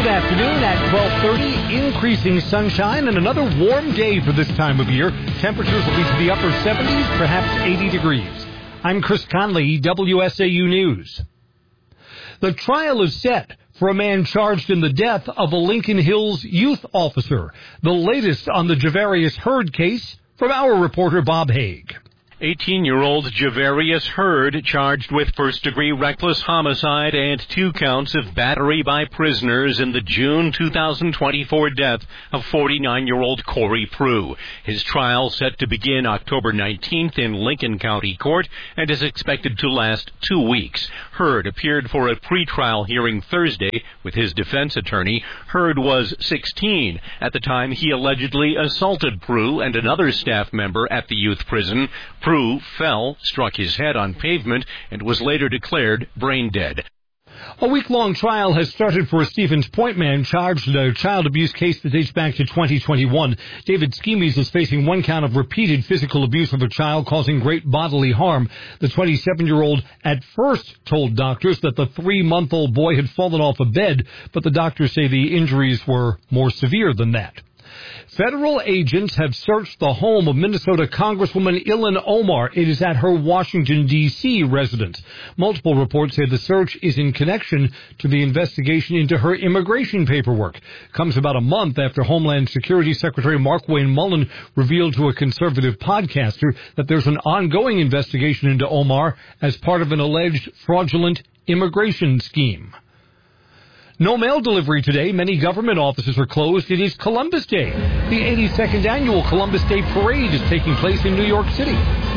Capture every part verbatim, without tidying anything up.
Good afternoon at twelve thirty. Increasing sunshine and another warm day for this time of year. Temperatures will be to the upper seventies, perhaps eighty degrees. I'm Chris Conley, W S A U News. The trial is set for a man charged in the death of a Lincoln Hills youth officer. The latest on the Javarius Hurd case from our reporter Bob Haig. eighteen-year-old Javarius Hurd charged with first-degree reckless homicide and two counts of battery by prisoners in the June two thousand twenty-four death of forty-nine-year-old Corey Prue. His trial set to begin October nineteenth in Lincoln County Court and is expected to last two weeks. Hurd appeared for a pretrial hearing Thursday with his defense attorney. Hurd was sixteen at the time he allegedly assaulted Prue and another staff member at the youth prison. Prue Prue fell, struck his head on pavement, and was later declared brain dead. A week-long trial has started for a Stevens Point man charged in a child abuse case that dates back to twenty twenty-one. David Schemes is facing one count of repeated physical abuse of a child causing great bodily harm. The twenty-seven-year-old at first told doctors that the three-month-old boy had fallen off a bed, but the doctors say the injuries were more severe than that. Federal agents have searched the home of Minnesota Congresswoman Ilhan Omar. It is at her Washington, D C residence. Multiple reports say the search is in connection to the investigation into her immigration paperwork. Comes about a month after Homeland Security Secretary Markwayne Mullin revealed to a conservative podcaster that there's an ongoing investigation into Omar as part of an alleged fraudulent immigration scheme. No mail delivery today. Many government offices are closed. It is Columbus Day. The eighty-second annual Columbus Day Parade is taking place in New York City.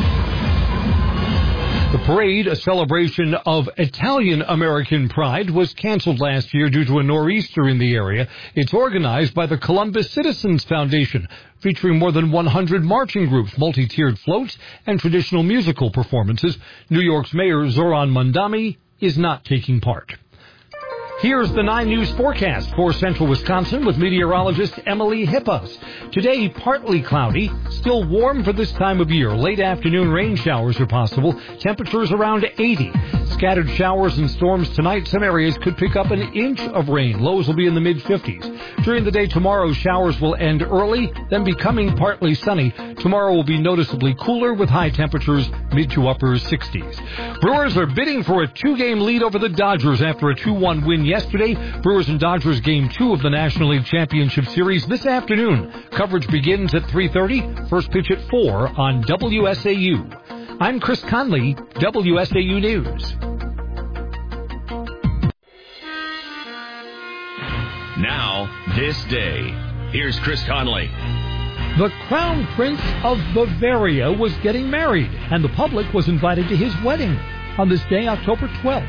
The parade, a celebration of Italian-American pride, was canceled last year due to a nor'easter in the area. It's organized by the Columbus Citizens Foundation, featuring more than one hundred marching groups, multi-tiered floats, and traditional musical performances. New York's Mayor Zoran Mondami is not taking part. Here's the nine News forecast for central Wisconsin with meteorologist Emily Hippas. Today, partly cloudy, still warm for this time of year. Late afternoon rain showers are possible. Temperatures around eighty. Scattered showers and storms tonight. Some areas could pick up an inch of rain. Lows will be in the mid-fifties. During the day tomorrow, showers will end early, then becoming partly sunny. Tomorrow will be noticeably cooler with high temperatures mid to upper sixties. Brewers are bidding for a two-game lead over the Dodgers after a two one win yesterday. Brewers and Dodgers game two of the National League Championship Series this afternoon. Coverage begins at three thirty. First pitch at four on W S A U. I'm Chris Conley, W S A U News. Now, this day. Here's Chris Conley. The Crown Prince of Bavaria was getting married, and the public was invited to his wedding on this day, October twelfth.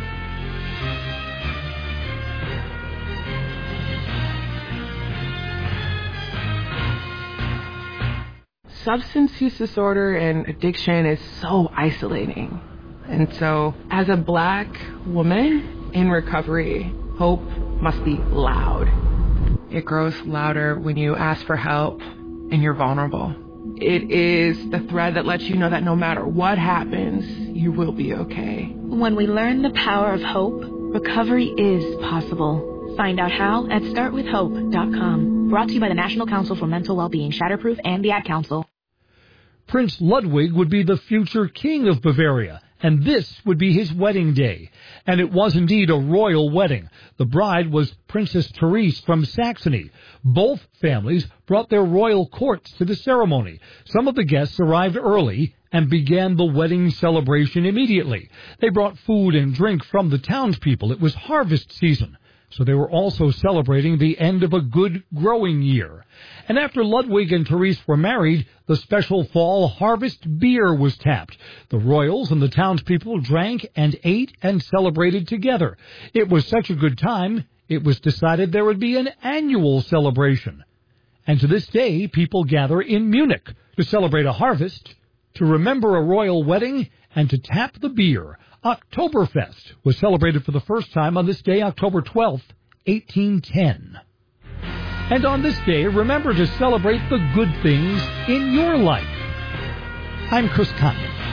Substance use disorder and addiction is so isolating. And so, as a black woman in recovery, hope must be loud. It grows louder when you ask for help and you're vulnerable. It is the thread that lets you know that no matter what happens, you will be okay. When we learn the power of hope, recovery is possible. Find out how at start with hope dot com. Brought to you by the National Council for Mental Wellbeing, Shatterproof, and the Ad Council. Prince Ludwig would be the future king of Bavaria, and this would be his wedding day. And it was indeed a royal wedding. The bride was Princess Therese from Saxony. Both families brought their royal courts to the ceremony. Some of the guests arrived early and began the wedding celebration immediately. They brought food and drink from the townspeople. It was harvest season, so they were also celebrating the end of a good growing year. And after Ludwig and Therese were married, the special fall harvest beer was tapped. The royals and the townspeople drank and ate and celebrated together. It was such a good time, it was decided there would be an annual celebration. And to this day, people gather in Munich to celebrate a harvest, to remember a royal wedding, and to tap the beer. Oktoberfest was celebrated for the first time on this day, October twelfth, eighteen ten. And on this day, remember to celebrate the good things in your life. I'm Chris Conley.